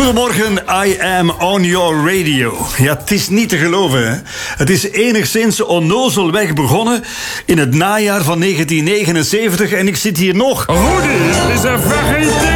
Goedemorgen, I am on your radio. Ja, het is niet te geloven, hè. Het is enigszins onnozelweg begonnen in het najaar van 1979 en ik zit hier nog. Rudy is er vergeten.